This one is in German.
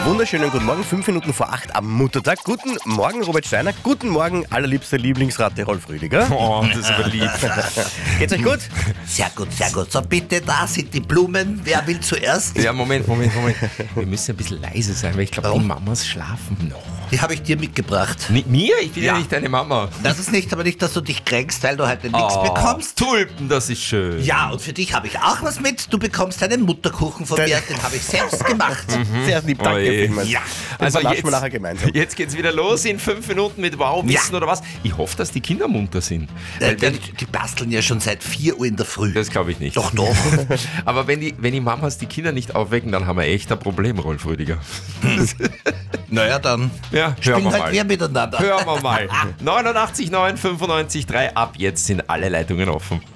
Wunderschönen guten Morgen, 5 Minuten vor 8 am Muttertag. Guten Morgen, Robert Steiner. Guten Morgen, allerliebster Lieblingsratte Rolf Rüdiger. Oh, das ist aber lieb. Geht's euch gut? Sehr gut, sehr gut. So, bitte, da sind die Blumen. Wer will zuerst? Ja, Moment. Wir müssen ein bisschen leise sein, weil ich glaube, die Mamas schlafen noch. Die habe ich dir mitgebracht. Mir? Ich bin ja nicht deine Mama. Das ist nicht, aber nicht, dass du dich kränkst, weil du heute nichts bekommst. Tulpen, das ist schön. Ja, und für dich habe ich auch was mit. Du bekommst einen Mutterkuchen von mir, den habe ich selbst gemacht. Sehr lieb, danke vielmals. Ja. Also Also wir nachher gemeinsam. jetzt geht's wieder los in 5 Minuten mit Wow-Wissen oder was. Ich hoffe, dass die Kinder munter sind. Weil Die basteln ja schon seit 4 Uhr in der Früh. das glaube ich nicht. Doch. Aber wenn die Mamas die Kinder nicht aufwecken, dann haben wir echt ein Problem, Rolf Rüdiger. Naja, dann Ja, hören spielen wir halt mal. wir miteinander. Hören wir mal. 89,9, 95,3. Ab jetzt sind alle Leitungen offen.